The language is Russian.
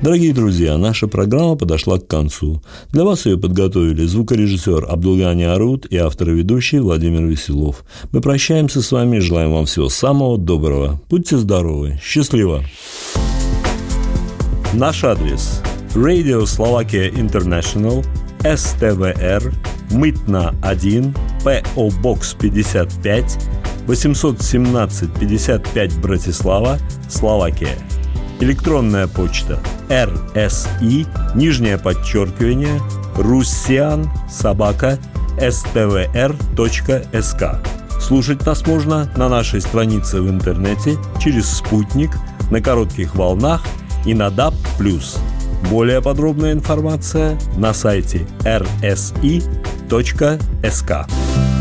Дорогие друзья, наша программа подошла к концу. Для вас ее подготовили звукорежиссер Абдулгани Арут и автор и ведущий Владимир Веселов. Мы прощаемся с вами и желаем вам всего самого доброго. Будьте здоровы. Счастливо. Наш адрес: Radio Slovakia International, СТВР, Мытна 1, ПО Бокс 55, 817 55 Братислава, Словакия. Электронная почта: rsi, russian@stvr.sk. Слушать нас можно на нашей странице в интернете, через спутник, на коротких волнах и на DAB+. Более подробная информация на сайте rsi.sk.